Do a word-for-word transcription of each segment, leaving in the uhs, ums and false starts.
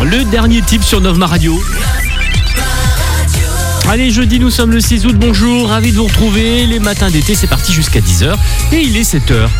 Le dernier type sur Nova Radio. Allez, jeudi, nous sommes le six août. Bonjour, ravi de vous retrouver. Les matins d'été, c'est parti jusqu'à dix heures. Et il est sept heures.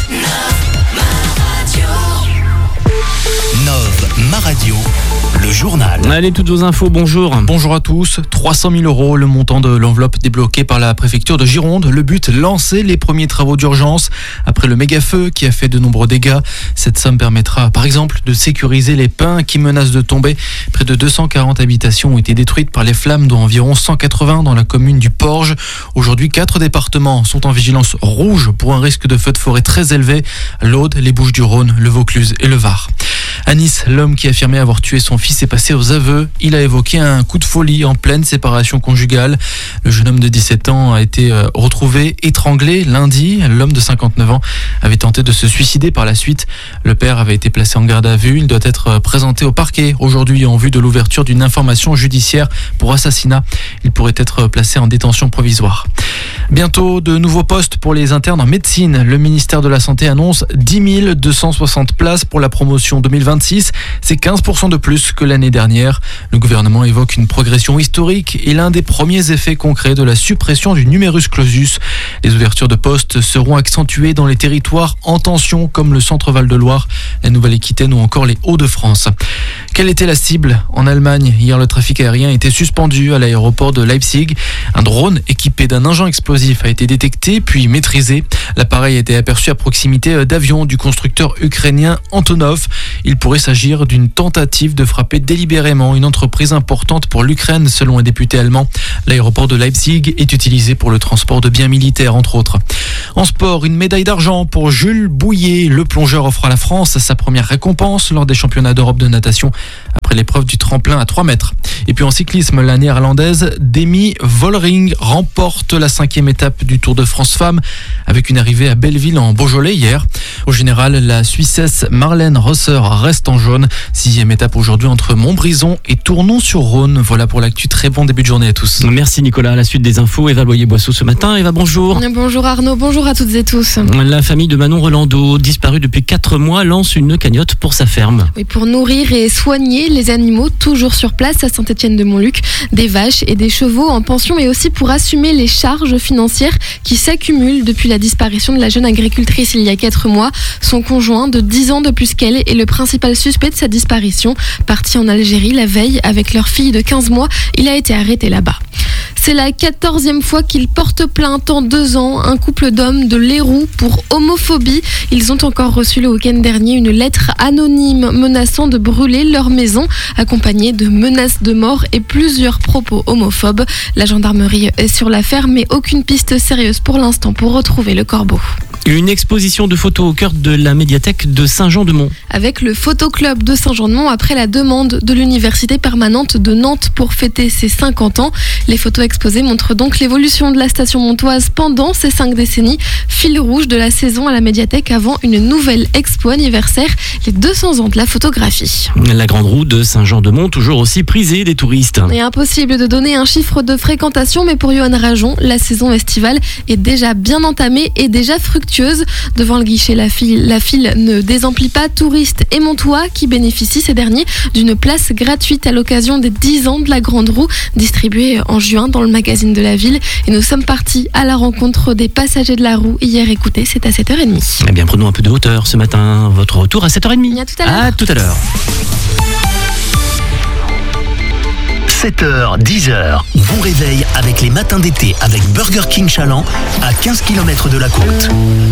Nova, ma radio, le journal. Allez, toutes vos infos, bonjour. Bonjour à tous. trois cent mille euros, le montant de l'enveloppe débloquée par la préfecture de Gironde. Le but, lancer les premiers travaux d'urgence après le méga-feu qui a fait de nombreux dégâts. Cette somme permettra, par exemple, de sécuriser les pins qui menacent de tomber. Près de deux cent quarante habitations ont été détruites par les flammes, dont environ cent quatre-vingts dans la commune du Porge. Aujourd'hui, quatre départements sont en vigilance rouge pour un risque de feu de forêt très élevé. L'Aude, les Bouches-du-Rhône, le Vaucluse et le Var. À Nice, l'homme qui affirmait avoir tué son fils est passé aux aveux. Il a évoqué un coup de folie en pleine séparation conjugale. Le jeune homme de dix-sept ans a été retrouvé étranglé lundi. L'homme de cinquante-neuf ans avait tenté de se suicider par la suite. Le père avait été placé en garde à vue. Il doit être présenté au parquet aujourd'hui en vue de l'ouverture d'une information judiciaire pour assassinat. Il pourrait être placé en détention provisoire. Bientôt, de nouveaux postes pour les internes en médecine. Le ministère de la Santé annonce dix mille deux cent soixante places pour la promotion deux mille vingt-six. C'est quinze pour cent de plus que l'année dernière. Le gouvernement évoque une progression historique et l'un des premiers effets concrets de la suppression du numerus clausus. Les ouvertures de postes seront accentuées dans les territoires en tension comme le Centre-Val de Loire, la Nouvelle-Aquitaine ou encore les Hauts-de-France. Quelle était la cible en Allemagne? Hier, le trafic aérien était suspendu à l'aéroport de Leipzig. Un drone équipé d'un engin explosif a été détecté puis maîtrisé. L'appareil a été aperçu à proximité d'avions du constructeur ukrainien Antonov. Il pourrait s'agir d'une tentative de frapper délibérément une entreprise importante pour l'Ukraine, selon un député allemand. L'aéroport de Leipzig est utilisé pour le transport de biens militaires, entre autres. En sport, une médaille d'argent pour Jules Bouillet. Le plongeur offre à la France sa première récompense lors des championnats d'Europe de natation après l'épreuve du tremplin à trois mètres. Et puis en cyclisme, la néerlandaise Demi Vollering remporte la cinquième étape du Tour de France Femmes avec une arrivée à Belleville en Beaujolais hier. Au général, la Suissesse Marlène Rosser reste en jaune. Sixième étape aujourd'hui entre Montbrison et Tournon-sur-Rhône. Voilà pour l'actu. Très bon début de journée à tous. Merci Nicolas. À la suite des infos, Eva Loyer-Boisseau ce matin. Eva, bonjour. Bonjour Arnaud, bonjour à toutes et tous. La famille de Manon Rolando, disparue depuis quatre mois, lance une cagnotte pour sa ferme. Oui, pour nourrir et soigner les animaux toujours sur place à Saint-Étienne-de-Montluc, des vaches et des chevaux en pension, mais aussi pour assumer les charges financières qui s'accumulent depuis la disparition de la jeune agricultrice il y a quatre mois. Son conjoint de dix ans de plus qu'elle est le principal suspect de sa disparition. Parti en Algérie la veille avec leur fille de quinze mois, il a été arrêté là-bas. C'est la quatorzième fois qu'ils portent plainte en deux ans. Un couple d'hommes de l'Héroux pour homophobie. Ils ont encore reçu le week-end dernier une lettre anonyme menaçant de brûler leur maison, accompagnée de menaces de mort et plusieurs propos homophobes. La gendarmerie est sur l'affaire, mais aucune piste sérieuse pour l'instant pour retrouver le corbeau. Une exposition de photos au cœur de la médiathèque de Saint-Jean-de-Mont. Avec le photoclub de Saint-Jean-de-Mont après la demande de l'université permanente de Nantes pour fêter ses cinquante ans. Les photos exposées montrent donc l'évolution de la station montoise pendant ces cinq décennies. Fil rouge de la saison à la médiathèque avant une nouvelle expo anniversaire, les deux cents ans de la photographie. La grande roue de Saint-Jean-de-Mont, toujours aussi prisée des touristes. Et impossible de donner un chiffre de fréquentation, mais pour Johan Rajon, la saison estivale est déjà bien entamée et déjà fructueuse. Devant le guichet, la file, la file ne désemplit pas. Touristes et Montois qui bénéficient ces derniers d'une place gratuite à l'occasion des dix ans de la Grande Roue, distribuée en juin dans le magazine de la ville. Et nous sommes partis à la rencontre des passagers de la roue hier. Écoutez, c'est à sept heures trente. Eh bien, prenons un peu de hauteur ce matin. Votre retour à sept heures trente. À tout à l'heure. À tout à l'heure. sept heures, dix heures. Bon réveil avec les matins d'été avec Burger King Chaland à quinze kilomètres de la côte.